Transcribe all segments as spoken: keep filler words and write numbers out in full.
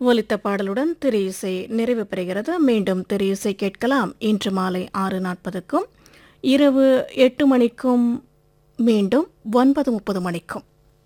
ஒலித்த பாடலுடன் திரு இசை நிறைவு பெறுகிறது. மீண்டும் திரு இசை கேட்கலாம் இன்று மாலை ஆறு நாற்பதுக்கும் இரவு எட்டு மணிக்கும் மீண்டும் ஒன்பது முப்பது மணிக்கும்.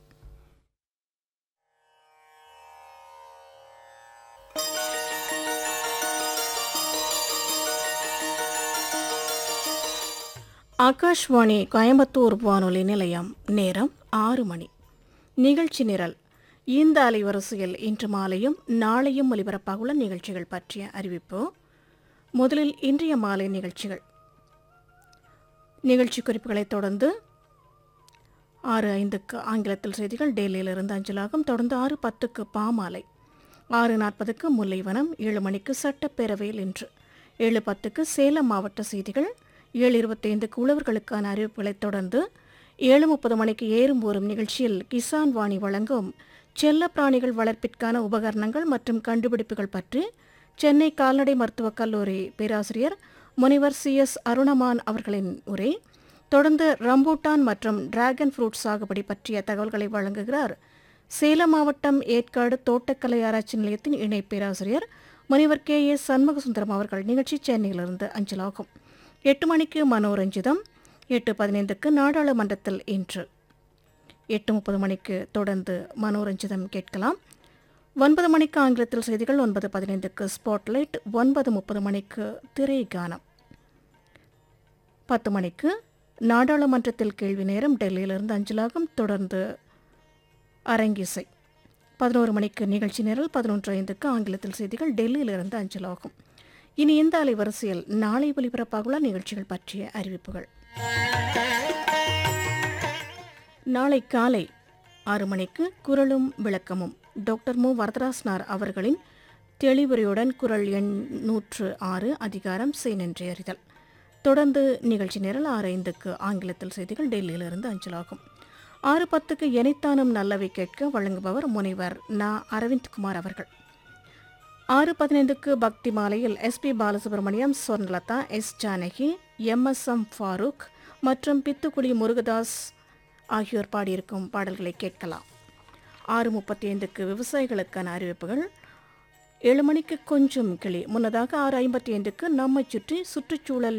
ஆகாஷ்வாணி கோயம்புத்தூர் வானொலி நிலையம். நேரம் ஆறு மணி. நிகழ்ச்சி நிரல். இந்த அலைவரிசையில் இன்று மாலையும் நாளையும் ஒலிபரப்பாகுள்ள நிகழ்ச்சிகள் பற்றிய அறிவிப்பு. முதலில் இன்றைய மாலை நிகழ்ச்சிகள். நிகழ்ச்சி குறிப்புகளைத் தொடர்ந்து ஆறு ஐந்துக்கு ஆங்கிலத்தில் செய்திகள் டெல்லியிலிருந்து அஞ்சலாகும். தொடர்ந்து ஆறு பத்துக்கு பாமாலை, ஆறு நாற்பதுக்கு முல்லைவனம், ஏழு மணிக்கு சட்டப்பேரவையில் இன்று, ஏழு பத்துக்கு சேலம் மாவட்ட செய்திகள், ஏழு இருபத்தைந்துக்கு உழவர்களுக்கான அறிவிப்புகளைத் தொடர்ந்து ஏழு முப்பது மணிக்கு ஏறும் ஊறும் நிகழ்ச்சியில் கிசான் வாணி வழங்கும் செல்ல பிராணிகள் வளர்ப்பிற்கான உபகரணங்கள் மற்றும் கண்டுபிடிப்புகள் பற்றி சென்னை கால்நடை மருத்துவக் கல்லூரி பேராசிரியர் முனைவர் சி எஸ் அருணமான் அவர்களின் உரை. தொடர்ந்து ரம்பூட்டான் மற்றும் டிராகன் ஃப்ரூட் சாகுபடி பற்றிய தகவல்களை வழங்குகிறார் சேலம் மாவட்டம் ஏற்காடு தோட்டக்கலை ஆராய்ச்சி நிலையத்தின் இணை பேராசிரியர் முனைவர் கே எஸ் சண்முகசுந்தரம் அவர்கள். நிகழ்ச்சி சென்னையிலிருந்து அஞ்சலாகும். எட்டு மணிக்கு மனோரஞ்சிதம், எட்டு பதினைந்துக்கு நாடாளுமன்றத்தில் இன்று, எட்டு முப்பது மணிக்கு தொடர்ந்து மனோரஞ்சிதம் கேட்கலாம். ஒன்பது மணிக்கு ஆங்கிலத்தில் செய்திகள், ஒன்பது பதினைந்துக்கு ஸ்பாட்லைட், ஒன்பது முப்பது மணிக்கு திரை கானம், பத்து மணிக்கு நாடாளுமன்றத்தில் கேள்வி நேரம் டெல்லியிலிருந்து அஞ்சலாகும். தொடர்ந்து அரங்கிசை, பதினோரு மணிக்கு நிகழ்ச்சி நிரல், பதினொன்று ஐந்துக்கு ஆங்கிலத்தில் செய்திகள் டெல்லியிலிருந்து அஞ்சலாகும். இனி இந்த அலைவரிசையில் நாளை ஒலிபரப்பாகுள்ள நிகழ்ச்சிகள் பற்றிய அறிவிப்புகள். நாளை காலை ஆறு மணிக்கு குரலும் விளக்கமும் டாக்டர் மு வரதராசனார் அவர்களின் தெளிவுரையுடன் குரல் எண் நூற்று ஆறு, அதிகாரம் செய்நன்றி அறிதல். தொடர்ந்து நிகழ்ச்சி நிரல் ஆறு ஐந்துக்கு ஆங்கிலத்தில் செய்திகள் டெல்லியிலிருந்து அஞ்சலாகும். ஆறு பத்துக்கு எனைத்தானும் நல்லவை கேட்க வழங்குபவர் முனைவர் நா அரவிந்த்குமார் அவர்கள். ஆறு பதினைந்துக்கு பக்தி மாலையில் S B Balasubramaniam, Swarnalatha, S Janaki, M S M Farooq மற்றும் பித்துக்குடி முருகதாஸ் ஆகியோர் பாடியிருக்கும் பாடல்களை கேட்கலாம். ஆறு முப்பத்தி ஐந்துக்கு விவசாயிகளுக்கான அறிவிப்புகள். ஏழு மணிக்கு கொஞ்சம் கிளி. முன்னதாக ஆறு ஐம்பத்தி ஐந்துக்கு நம்மை சுற்றி சுற்றுச்சூழல்